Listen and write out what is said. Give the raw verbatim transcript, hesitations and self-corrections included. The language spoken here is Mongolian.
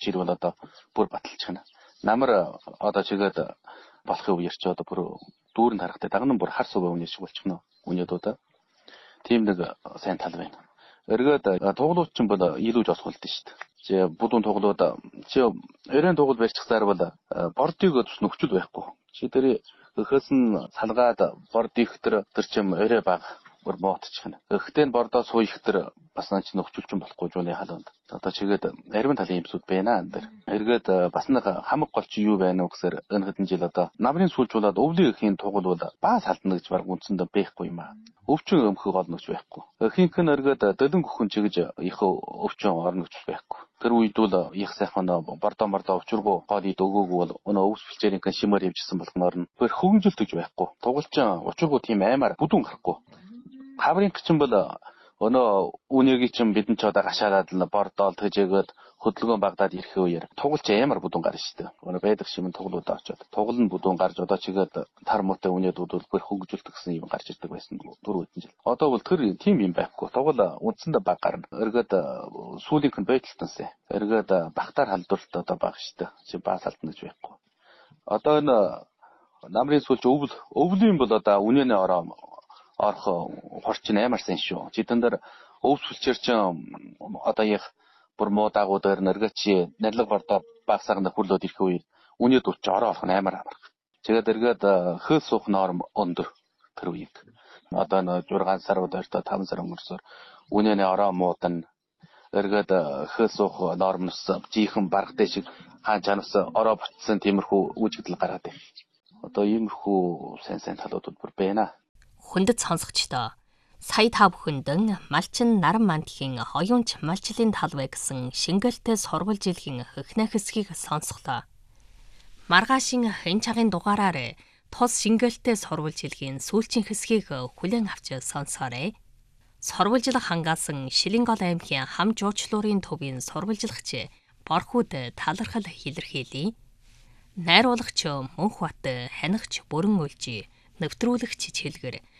ирвэл одоо бүр баталчихна. Намар одоо чигээд болохын үеэр чи одоо бүр дүүрэн харахтай дагнан бүр хар суваа үнэ шиг болчихно. Үнэдүүдээ. Тийм нэг сайн тал байна. Эргээд тоглолт чинь бол илүү жоох болдсон шүү дээ. Чи будуун тоглолт чи өрөөнд тоглолт барьчихсаар бол бордыг тус нөхчл байхгүй. Чи тэр өхөөс нь салгаад бордыг тэр тэр чим өрөө баг бүр моотчихна. Гэхдээ бордоо суух тэр бас наач нөхчүүлч болохгүй жууны халуунд. Одоо чигээд ариун талын юмсууд байна энэ дэр. Эргээд бас нэг хамаг гол чи юу байна вэ гэхээр энэ хэдэн жил одоо намрын сүүлжүүлээд өвлийн эхийн тугал бол баас халтна гэж баг үндсэндээ байхгүй юм аа. Өвчин өмхөг олногч байхгүй. Хинх нь эргээд дөлөн гөхөн чигэж их өвчин орногч байхгүй. Тэр үед бол их сайхан бордоо бордоо өвчргөө гол ид өгөөгүй бол өнөө өвс филчерийн шимээр явжсэн болохоор нь тэр хөвгөнжилт гэж байхгүй. Тугалчин учиргуу тийм аймаар бүдүүн гарахгүй. Хаврын чинь бол өнөө үнэгийн чинь бидэн ч одоо гашаараад л бордоол тэжээгээд хөдөлгөөн багдаад ирэх үеэр тугалч амар бүдүүн гарна шүү дээ. Өнөө байдаг шимэн тугалууд очоод тугал нь бүдүүн гарч одоо чигээд тар муутай үнэдүүд бол хөгжүүлт гэсэн юм гарч ирдэг байсан дөрөв хэдэн жил. Одоо бол тэр тийм юм байхгүй. Тугал үндсэндээ баг гарна. Эргээд сүүлийнх нь байдалтансан. Эргээд багтаар халдварт одоо баг шүү дээ. Чи баас алдна гэж байхгүй. Одоо энэ намрын сүүлч өвл өвлийн бол одоо үнэнээ ороо орох хорчин амар сайн шүү. Жидэн дээр өвс филчер чинь одоо их бүр муу дагуудаар нэргээ чи нарилга бордоо багсагнаа хүрлөөд ирэх үе үнэд өч ороо олох амар амар. Тэгээд эргээд хөл суух норм өндөр тэр үеийг. Одоо нэг шуургаан сар удаартай таван сар өнгөрсөөр үнэнээ ороо муудан эргээд хөл суух нормноос жихэн баргатай шиг хаан чанаас ороо ботсон тиймэрхүү үүсгэл гараад байна. Одоо иймэрхүү сайн сайн талуудууд бүр байна. Хүндэт сонсогчдоо сая та бүхэндэн малчин наран мандхийн оюунч малчлалын талбай гэсэн шингэлтэй сурвалж илгийн хөхнэ хэсгийг сонсголоо. Маргаашийн хэн чагийн дугаараар тус шингэлтэй сурвалж илгийн сүүлчийн хэсгийг хүлээн авч сонсоорой. Сурвалжлах хангаасан Шилэнгол аймгийн хам жуучлуурын төвийн сурвалжлагч Борхууд талархал илэрхийлье. Найруулагч Мөнхбат, ханигч Бүрэн Үлжи, нэвтрүүлэгч Чилгэр